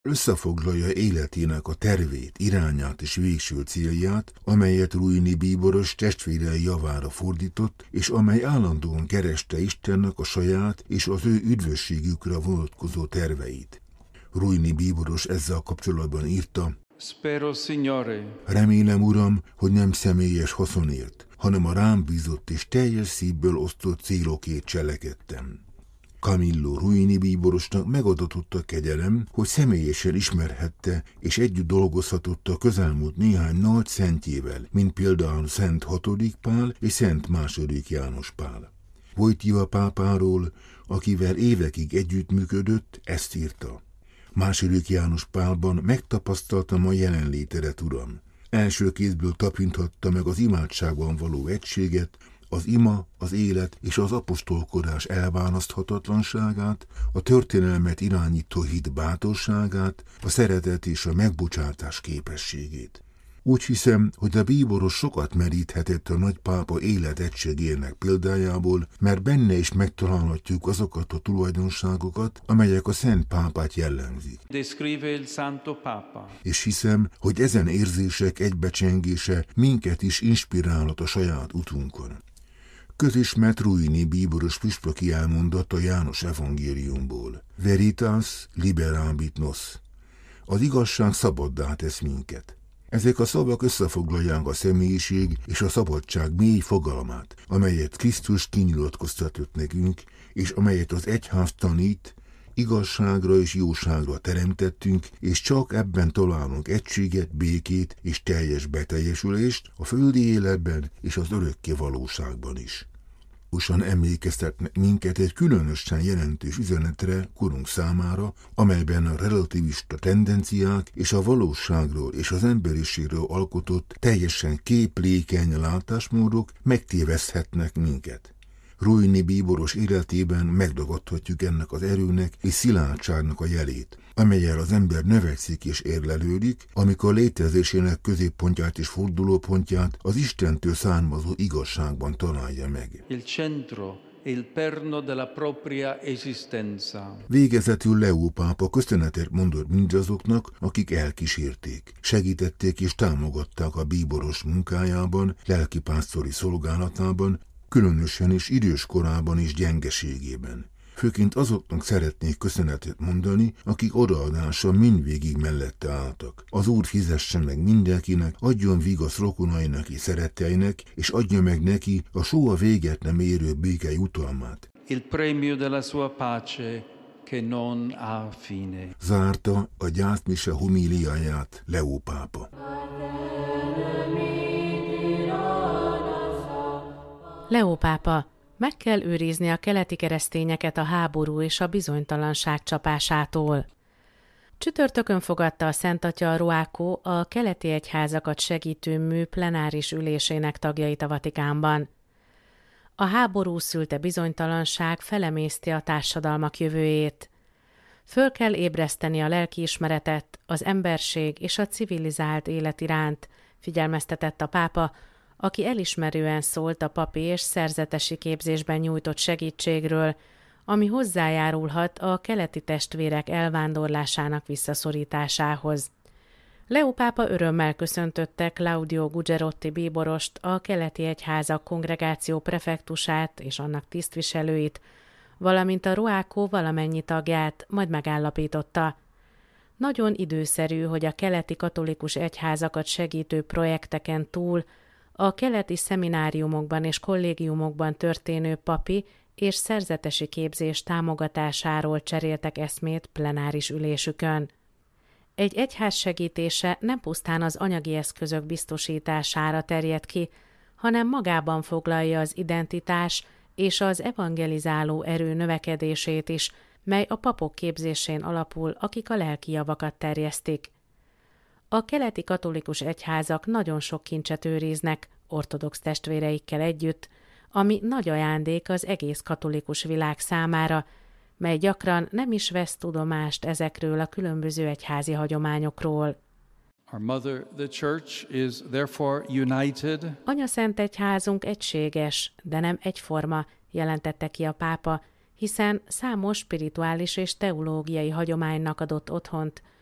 Összefoglalja életének a tervét, irányát és végső célját, amelyet Ruini bíboros testvérei javára fordított, és amely állandóan kereste Istennek a saját és az ő üdvösségükre vonatkozó terveit. Ruini bíboros ezzel kapcsolatban írta: Spero, Signore. Remélem, Uram, hogy nem személyes haszonért, hanem a rám bízott és teljes szívből osztott célokért cselekedtem. Camillo Ruini bíborosnak megadatott a kegyelem, hogy személyesen ismerhette és együtt dolgozhatott a közelmúlt néhány nagy szentjével, mint például Szent 6. Pál és Szent 2. János Pál. Wojtyła pápáról, akivel évekig együttműködött, ezt írta: 2. János Pálban megtapasztaltam a jelenlétedet, Uram. Első kézből tapinthatta meg az imádságban való egységet, az ima, az élet és az apostolkodás elválaszthatatlanságát, a történelmet irányító hit bátorságát, a szeretet és a megbocsátás képességét. Úgy hiszem, hogy a bíboros sokat meríthetett a nagypápa életegységének példájából, mert benne is megtalálhatjuk azokat a tulajdonságokat, amelyek a Szent Pápát jellemzik. Descrive il Santo Papa. És hiszem, hogy ezen érzések egybecsengése minket is inspirálhat a saját utunkon. Közismert Ruini bíboros püspöki elmondata János evangéliumból: Veritas liberabit nos. Az igazság szabaddá tesz minket. Ezek a szavak összefoglalják a személyiség és a szabadság mély fogalmát, amelyet Krisztus kinyilatkoztatott nekünk, és amelyet az egyház tanít, igazságra és jóságra teremtettünk, és csak ebben találunk egységet, békét és teljes beteljesülést a földi életben és az örökké valóságban is. Usan emlékeztetnek minket egy különösen jelentős üzenetre korunk számára, amelyben a relativista tendenciák és a valóságról és az emberiségről alkotott teljesen képlékeny látásmódok megtéveszthetnek minket. Ruini bíboros életében megragadhatjuk ennek az erőnek és szilárdságnak a jelét, amellyel az ember növekszik és érlelődik, amikor létezésének középpontját és fordulópontját az Istentől származó igazságban találja meg. Il centro, il perno della propria esistenza. Végezetül Leó pápa köszönetet mondott mindazoknak, akik elkísérték, segítették és támogatták a bíboros munkájában, lelkipásztori szolgálatában, különösen és idős korában és gyengeségében. Főként azoknak szeretnék köszönetet mondani, akik odaadása mindvégig mellette álltak. Az Úr fizessen meg mindenkinek, adjon vigasz rokonainak és szeretteinek, és adja meg neki a soha véget nem érő béke jutalmát. Il premio della sua pace che non ha fine. Zárta a gyászmise homíliáját Leó pápa. Leó pápa: meg kell őrizni a keleti keresztényeket a háború és a bizonytalanság csapásától. Csütörtökön fogadta a Szent Atya Ruákó a keleti egyházakat segítő mű plenáris ülésének tagjait a Vatikánban. A háború szülte bizonytalanság felemészti a társadalmak jövőjét. Föl kell ébreszteni a lelkiismeretet, az emberség és a civilizált élet iránt, figyelmeztetett a pápa, aki elismerően szólt a papi és szerzetesi képzésben nyújtott segítségről, ami hozzájárulhat a keleti testvérek elvándorlásának visszaszorításához. Leó pápa örömmel köszöntötte Claudio Gugerotti bíborost, a keleti egyházak kongregáció prefektusát és annak tisztviselőit, valamint a Ruákó valamennyi tagját, majd megállapította: nagyon időszerű, hogy a keleti katolikus egyházakat segítő projekteken túl a keleti szemináriumokban és kollégiumokban történő papi és szerzetesi képzés támogatásáról cseréltek eszmét plenáris ülésükön. Egy egyház segítése nem pusztán az anyagi eszközök biztosítására terjed ki, hanem magában foglalja az identitás és az evangelizáló erő növekedését is, mely a papok képzésén alapul, akik a lelki javakat terjesztik. A keleti katolikus egyházak nagyon sok kincset őriznek, ortodox testvéreikkel együtt, ami nagy ajándék az egész katolikus világ számára, mely gyakran nem is vesz tudomást ezekről a különböző egyházi hagyományokról. Our mother, the church, is therefore united. Anyaszent egyházunk egységes, de nem egyforma, jelentette ki a pápa, hiszen számos spirituális és teológiai hagyománynak adott otthont,